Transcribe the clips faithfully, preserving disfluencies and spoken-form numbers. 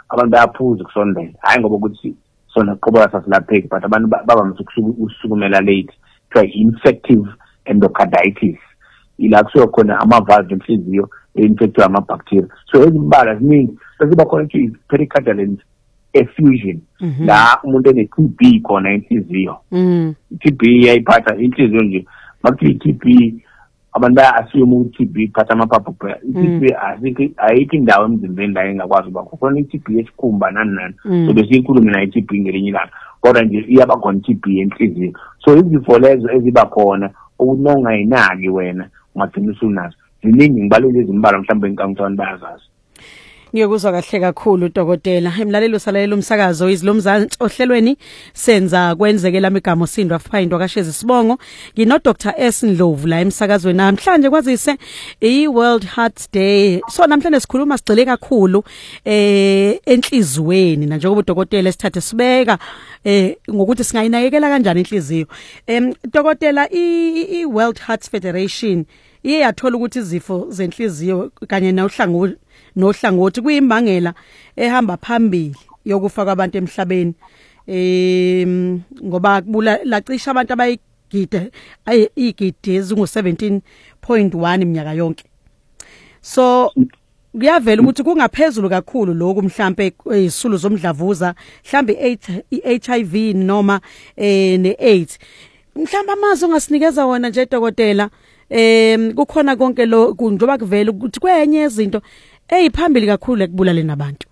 abantu bayaphuza kusondela hayi ngoba ukuthi sona qoba sasilapheki but abantu bavamise ukusukumela late kuthiwa infective endocarditis ila kusuka khona ama-valve enhliziyo e-infectwe ama-bacteria so ezimbala ziningi sesiba khona ukuthi pericardial effusion la umuntu ene-T B khona inhliziyo i-T B iyayiphatha inhliziyo nje makuthi i-T B abantu baya-assume ukuthi i-T B iphatha amaphaphu kuphela i-T B ayikho indawo emzimbeni la engakwazi ukuba khona i-T B yesikhumba nani nani so bese inkulumo nayo i-T B ngelinye ilanga kodwa nje iyaba khona i-T B yenhliziyo so izifo lezo eziba khona ukuthi nongayinaki wena ungagcina usunazo ziningi ngibalule izimbala mhlawumbe inkampani bayazazi. Ngiyokuzwa kahle kakhulu dokotela. Emlaleli usalalela umsakazo izilomzansi ohlelweni senza kwenzekela imigamo sindwa Phindwa kaShezi Sibongo. Ngino Doctor S Ndlovu la emsakazweni namhlanje kwazise i-World Heart Day. So namhlanje sikhuluma sigcile kakhulu eh enhlizweni na njengoba udokotela esithathe sibeka eh ngokuthi singayinakekela kanjani inhliziyo. Em dokotela i-World Heart Federation iye yathola ukuthi izifo zenhliziyo kanye nohlangothi nohlangothi kuyimbangela ehamba phambili yokufa kwabantu emhlabeni em ngoba kubula lacisha abantu abayigide ayigidi ezingu seventeen point one iminyaka yonke so kuyavela ukuthi kungaphezulu kakhulu lokho mhlambe izisulu zomdlavuza mhlambe i-H I V noma eh ne-AIDS mhlamba amazi ongasinikeza wona nje dokotela em kukhona konke lo njoba kuvela ukuthi kwenye izinto eyiphambili kakhulu ekubulaleni abantu.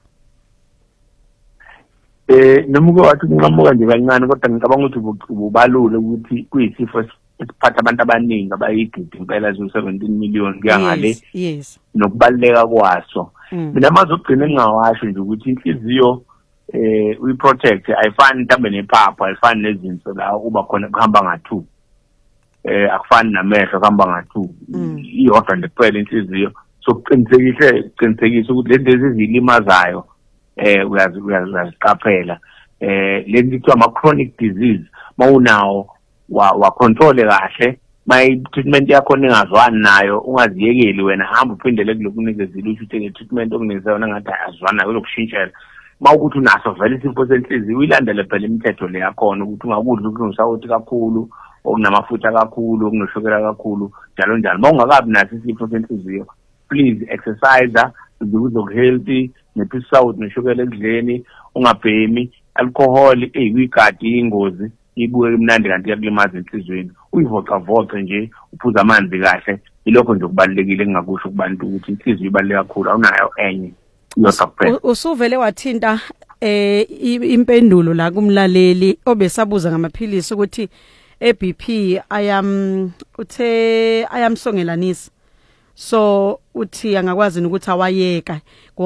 Eh nomuke wathi kunqamuka nje kancane kodwa ngicabanga ukuthi ubalule ukuthi kuyisifo esiphatha abantu abaningi abayigidi impela zo seventeen million kuyangale yes nokubaleka kwaso. Mina amazi ogcina engawasho nje ukuthi inhliziyo eh uyi protect ayifani mhlambe nephapha ayifani nezinso la uba khona kuhamba nga-two eh akufani namehlo kuhamba nga-two iyodwa nje kuphela inhliziyo so kuqinisekise kuqinisekise ukuthi lezi ezilimazayo eh uyazi uyaziqaphela eh lezi kuthiwa ama chronic disease mawunawo wa wa control kahle my treatment yakho ningazwani nayo ungaziyekeli wena hamba uphindele kulokunikeza ukuthi nge treatment okunikeza ngathi ayazwana nayo lokushintshela mawukuthi unaso vele isifo senhliziyo uyilandele phela imithetho le yakhona ukuthi ungakudla ukungisawuthi kakhulu okunamafutha kakhulu okunoshukela kakhulu njalo njalo mawungakabi naso isifo senhliziyo please exercise ukuze healthy nepisawuthi neshukela ekudleni ungabhemi alcohol eyikati ingozi ibuye emnandi kanti yakulimaza enhlizweni uyivoca voca nje uphuza amanzi kahle ilokho nje kubalekile engakusho kubantu ukuthi inhliziyo ibaleka kakhulu awunayo enye usuvele wathinta eh impendulo la kumlaleli obesabuza ngamaphilisi ukuthi e-B P ayam uthe ayamsongelanisa so uthi angakwazi ukuthi awayeka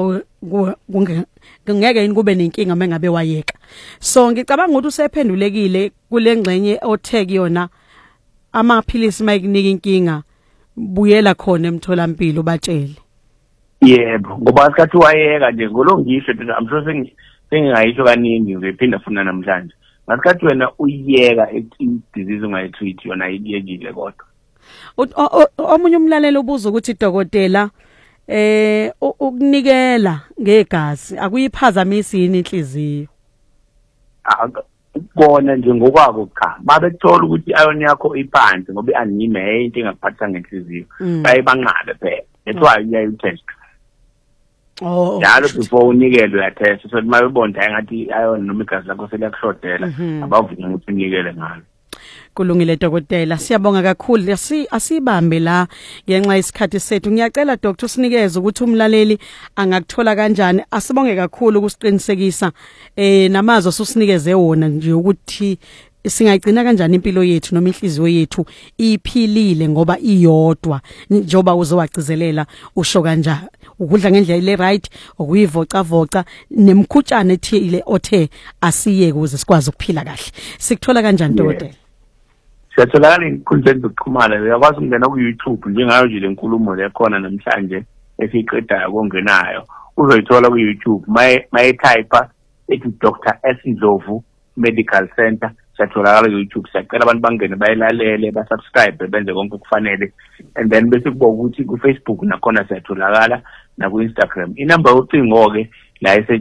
ngeke yini kube nenkinga mengabe wayeka so ngicabanga ukuthi usephendulekile kule ngxenye otheki yona amaphilisi mayikunika inkinga buyela khona emtholampilo batshele. Yebo ngoba isikhathi wayeka nje ngolongisho I'm sure sengingayisho kaningi ngiphinda funa namhlanje ngasikhathi wena uyiyeka i-disease ungayitreat yona ayiyekile kodwa omunye umlalelo ubuza ukuthi dokotela eh ukunikela ngegazi akuyiphazamisi yini inhliziyo kona nje ngokwako cha babethola ukuthi iron yakho iphansi ngoba i-anemia into engaphathisa ngenhliziyo bayibanqabe phela that's why uyayitest oh njalo before unikele uyatest so mayibonda ngathi iron noma igazi lakho seliyakushodela abavuma ukuthi unikele ngalo. Kulungile dokotela siyabonga kakhulu asibambe la ngenxa isikhathi sethu ngiyacela doctor usinikeze ukuthi umlaleli angakuthola kanjani asibonge kakhulu ukusiqinisekisa eh namazo susinikeze wona nje ukuthi singayigcina kanjani impilo yethu noma inhliziyo yethu iphilile ngoba iyodwa njoba uzowagcizelela usho kanjani ukudla ngendlela le right ukuyivoca voca nemkhutshane ethile othe asiyeke ukuze sikwazi ukuphila kahle sikuthola kanjani dokotela? Siyatholakala inkundleni zokuxhumana uyakwazi ukungena ku YouTube njengayo nje lenkulumo lekhona namhlanje esiqedayo kongenayo uzoyithola ku YouTube my my type ethi Doctor S Ndlovu Medical Center siyatholakala ku YouTube siyacela abantu bangene bayilalele ba subscribe benze konke okufanele and then bese kuba ukuthi ku Facebook nakhona siyatholakala na ku Instagram inamba yocingo ke la